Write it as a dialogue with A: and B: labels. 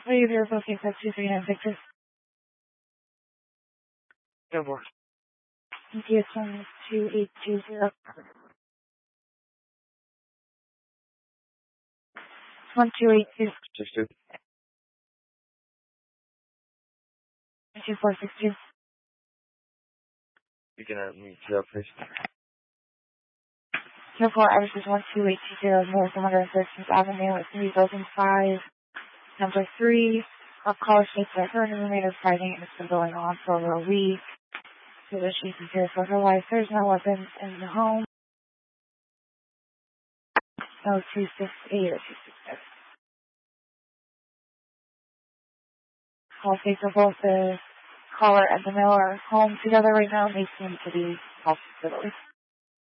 A: Leave your booking for 239 Victor.
B: Go for it.
A: ETS 12820. 1282.
B: 62.
A: 2462.
B: You can meet you up, please.
A: 04 address is 12820 North 113th Avenue. It's going to be building 5, number 3. Our caller states that her and roommate are fighting and it's been going on for over a week. So that she's in fear for her life. There's no weapons in the home. No 268 or 266. Call states are both the caller and the male are home together right now. They seem to be hospitalized.